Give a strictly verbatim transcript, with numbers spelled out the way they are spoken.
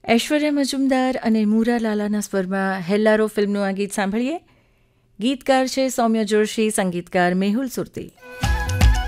ઐશ્વર્યા મજુમદાર અને મૂરા લાલાના સ્વરમાં હેલ્લારો ફિલ્મનું આ ગીત સાંભળીએ. ગીતકાર છે સૌમ્ય જોશી, સંગીતકાર મેહુલ સુરતી.